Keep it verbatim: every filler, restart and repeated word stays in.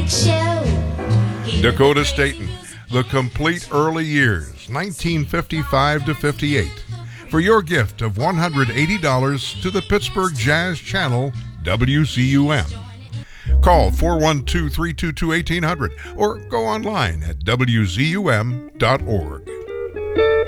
Mike Show. Dakota Staten, The Complete Early Years, nineteen fifty-five to fifty-eight. For your gift of one hundred eighty dollars to the Pittsburgh Jazz Channel, W C U M. Call four one two, three two two, one eight zero zero or go online at W Z U M dot org.